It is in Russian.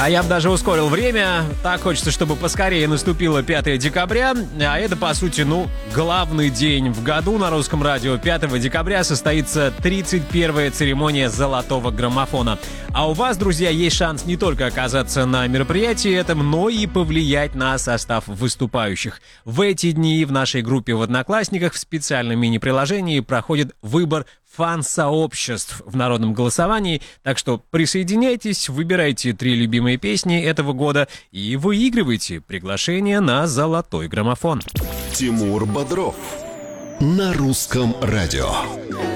А я бы даже ускорил время. Так хочется, чтобы поскорее наступило 5 декабря. А это, по сути, главный день в году на русском радио. 5 декабря состоится 31-я церемония золотого граммофона. А у вас, друзья, есть шанс не только оказаться на мероприятии этом, но и повлиять на состав выступающих. В эти дни в нашей группе в Одноклассниках в специальном мини-приложении проходит выбор фан-сообществ в народном голосовании. Так что присоединяйтесь, выбирайте 3 любимые песни этого года и выигрывайте приглашение на золотой граммофон. Тимур Бодров на русском радио.